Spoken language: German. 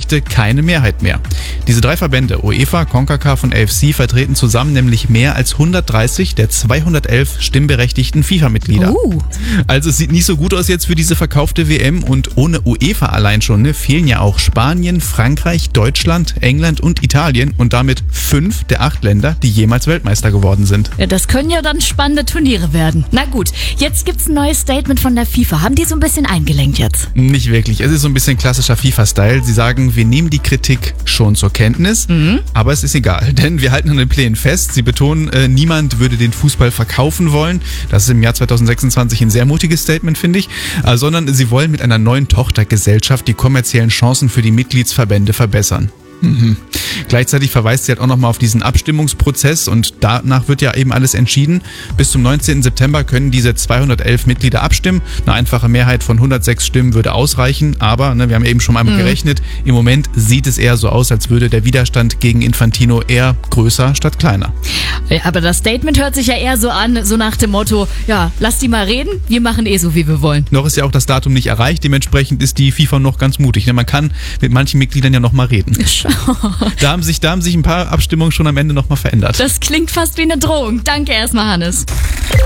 erreichte keine Mehrheit mehr. Diese drei Verbände, UEFA, CONCACAF und AFC, vertreten zusammen nämlich mehr als 130 der 211 stimmberechtigten FIFA-Mitglieder. Also es sieht nicht so gut aus jetzt für diese verkaufte WM und ohne UEFA allein schon, ne, fehlen ja auch Spanien, Frankreich, Deutschland, England und Italien und damit 5 der 8 Länder, die jemals Weltmeister geworden sind. Ja, das können ja dann spannende Turniere werden. Na gut, jetzt gibt's ein neues Statement von der FIFA. Haben die so ein bisschen eingelenkt jetzt? Nicht wirklich. Es ist so ein bisschen klassischer FIFA-Style. Sie sagen, wir nehmen die Kritik schon zur Kenntnis, aber es ist egal, denn wir halten an den Plänen fest. Sie betonen, niemand würde den Fußball verkaufen wollen. Das ist im Jahr 2026 ein sehr mutiges Statement, finde ich. Sondern sie wollen mit einer neuen Tochtergesellschaft die kommerziellen Chancen für die Mitgliedsverbände verbessern. Gleichzeitig verweist sie halt auch nochmal auf diesen Abstimmungsprozess und danach wird ja eben alles entschieden. Bis zum 19. September können diese 211 Mitglieder abstimmen. Eine einfache Mehrheit von 106 Stimmen würde ausreichen, aber wir haben eben schon mal gerechnet, im Moment sieht es eher so aus, als würde der Widerstand gegen Infantino eher größer statt kleiner. Ja, aber das Statement hört sich ja eher so an, so nach dem Motto, ja, lass die mal reden, wir machen so, wie wir wollen. Noch ist ja auch das Datum nicht erreicht, dementsprechend ist die FIFA noch ganz mutig. Man kann mit manchen Mitgliedern ja noch mal reden. Da haben sich ein paar Abstimmungen schon am Ende nochmal verändert. Das klingt fast wie eine Drohung. Danke erstmal, Hannes.